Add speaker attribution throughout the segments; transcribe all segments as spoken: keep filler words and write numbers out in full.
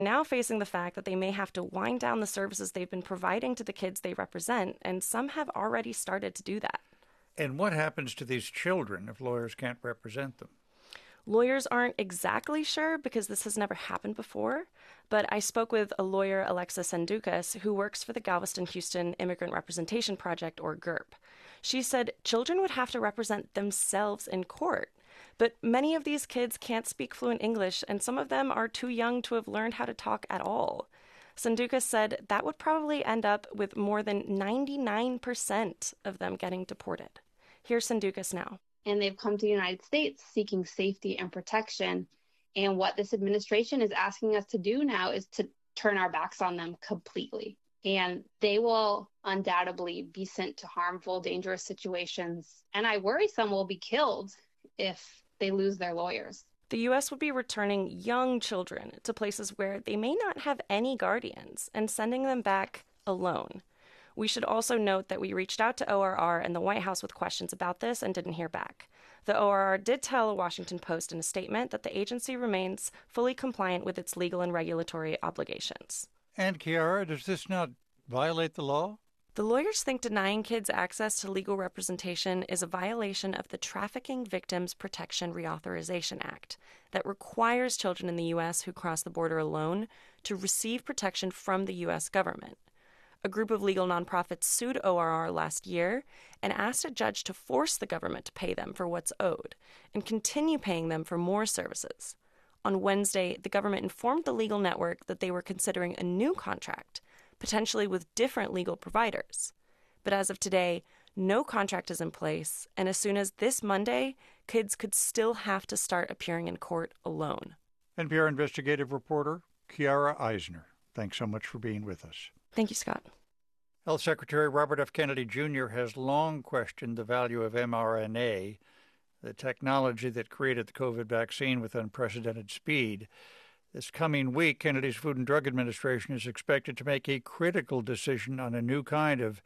Speaker 1: now facing the fact that they may have to wind down the services they've been providing to the kids they represent, and some have already started to do that.
Speaker 2: And what happens to these children if lawyers can't represent them?
Speaker 1: Lawyers aren't exactly sure because this has never happened before, but I spoke with a lawyer, Alexa Sandukas, who works for the Galveston Houston Immigrant Representation Project, or GIRP. She said children would have to represent themselves in court, but many of these kids can't speak fluent English, and some of them are too young to have learned how to talk at all. Sandukas said that would probably end up with more than ninety-nine percent of them getting deported. Here's Sandukas now.
Speaker 3: And they've come to the United States seeking safety and protection. And what this administration is asking us to do now is to turn our backs on them completely. And they will undoubtedly be sent to harmful, dangerous situations. And I worry some will be killed if they lose their lawyers.
Speaker 1: The U S would be returning young children to places where they may not have any guardians and sending them back alone. We should also note that we reached out to O R R and the White House with questions about this and didn't hear back. The O R R did tell the Washington Post in a statement that the agency remains fully compliant with its legal and regulatory obligations.
Speaker 2: And, Kiara, does this not violate the law?
Speaker 1: The lawyers think denying kids access to legal representation is a violation of the Trafficking Victims Protection Reauthorization Act that requires children in the U S who cross the border alone to receive protection from the U S government. A group of legal nonprofits sued O R R last year and asked a judge to force the government to pay them for what's owed and continue paying them for more services. On Wednesday, the government informed the legal network that they were considering a new contract, potentially with different legal providers. But as of today, no contract is in place, and as soon as this Monday, kids could still have to start appearing in court alone.
Speaker 2: N P R investigative reporter Kiara Eisner, thanks so much for being with us.
Speaker 1: Thank you, Scott.
Speaker 2: Health Secretary Robert F. Kennedy Junior has long questioned the value of mRNA, the technology that created the COVID vaccine with unprecedented speed. This coming week, Kennedy's Food and Drug Administration is expected to make a critical decision on a new kind of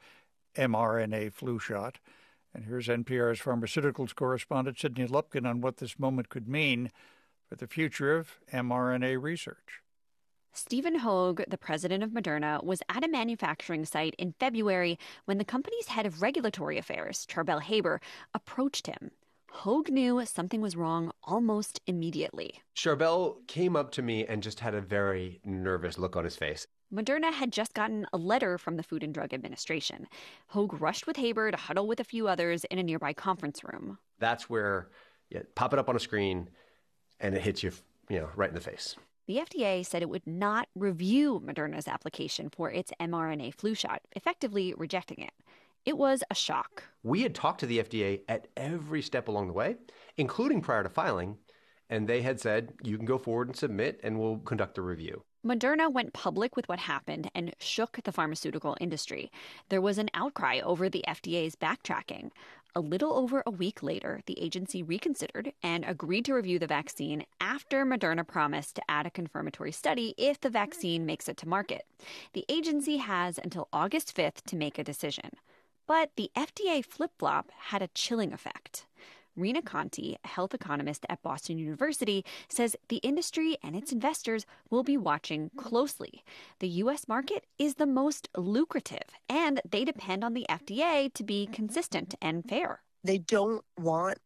Speaker 2: mRNA flu shot. And here's N P R's pharmaceuticals correspondent Sydney Lupkin on what this moment could mean for the future of mRNA research.
Speaker 4: Stephen Hoge, the president of Moderna, was at a manufacturing site in February when the company's head of regulatory affairs, Charbel Haber, approached him. Hoge knew something was wrong almost immediately.
Speaker 5: Charbel came up to me and just had a very nervous look on his face.
Speaker 4: Moderna had just gotten a letter from the Food and Drug Administration. Hoge rushed with Haber to huddle with a few others in a nearby conference room.
Speaker 5: That's where you pop it up on a screen and it hits you, you know, right in the face.
Speaker 4: The F D A said it would not review Moderna's application for its mRNA flu shot, effectively rejecting it. It was a shock.
Speaker 5: We had talked to the F D A at every step along the way, including prior to filing, and they had said, you can go forward and submit, and we'll conduct a review.
Speaker 4: Moderna went public with what happened and shook the pharmaceutical industry. There was an outcry over the F D A's backtracking. A little over a week later, the agency reconsidered and agreed to review the vaccine after Moderna promised to add a confirmatory study if the vaccine makes it to market. The agency has until August fifth to make a decision. But the F D A flip-flop had a chilling effect. Rena Conti, a health economist at Boston University, says the industry and its investors will be watching closely. The U S market is the most lucrative, and they depend on the F D A to be consistent and fair.
Speaker 6: They don't want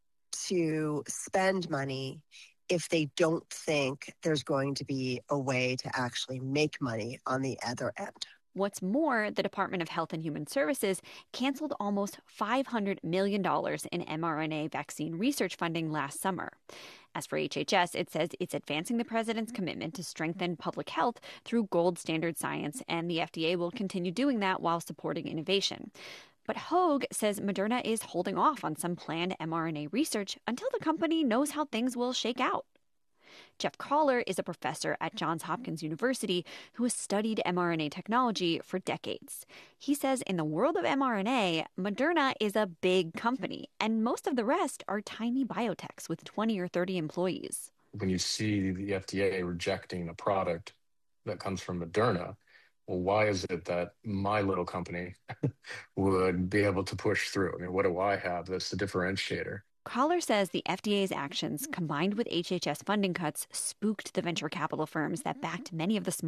Speaker 6: to spend money if they don't think there's going to be a way to actually make money on the other end.
Speaker 4: What's more, the Department of Health and Human Services canceled almost five hundred million dollars in mRNA vaccine research funding last summer. As for H H S, it says it's advancing the president's commitment to strengthen public health through gold standard science, and the F D A will continue doing that while supporting innovation. But Hoge says Moderna is holding off on some planned mRNA research until the company knows how things will shake out. Jeff Collar is a professor at Johns Hopkins University who has studied mRNA technology for decades. He says in the world of mRNA, Moderna is a big company, and most of the rest are tiny biotechs with twenty or thirty employees.
Speaker 7: When you see the F D A rejecting a product that comes from Moderna, well, why is it that my little company would be able to push through? I mean, what do I have that's the differentiator?
Speaker 4: Collar says the F D A's actions, combined with H H S funding cuts, spooked the venture capital firms that backed many of the small